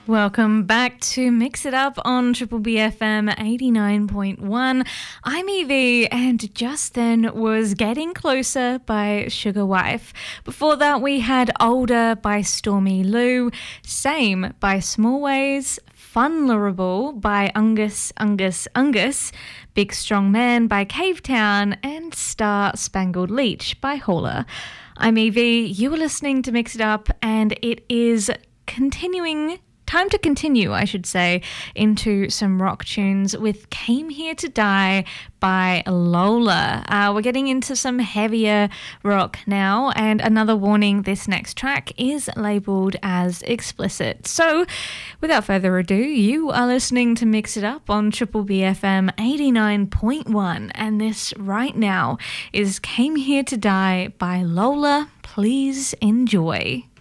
Welcome back to Mix It Up on Triple BFM 89.1. I'm Evie, and just then was Getting Closer by Sugar Wife. Before that, we had Older by Stormy Lou, Same by Small Ways, Funlerable by Ungus, Big Strong Man by Cavetown, and Star Spangled Leech by Hauler. I'm Evie, you are listening to Mix It Up, and it is time to continue, I should say, into some rock tunes with Came Here to Die by Lola. We're getting into some heavier rock now, and another warning, this next track is labelled as explicit. So, without further ado, you are listening to Mix It Up on Triple BFM 89.1, and this right now is Came Here to Die by Lola. Please enjoy.